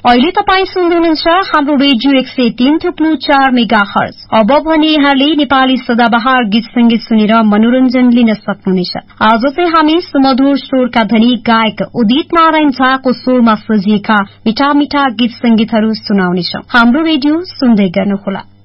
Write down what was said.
अहिले तपाई सुन्दै हुनुहुन्छ हाम्रो रेडियो 103.4 मेगाहर्ज। अब भने यहाँले नेपाली सदाबहार गीत संगीत सुनेर मनोरञ्जन लिन सक्नुहुनेछ। आज चाहिँ हामी सुमधुर स्वरका धनी गायक उदित नारायण झाको स्वरमा सजिएका मिठा मिठा गीत संगीतहरू सुनाउनेछौं। हाम्रो रेडियो सुन्दै गर्नुहोला।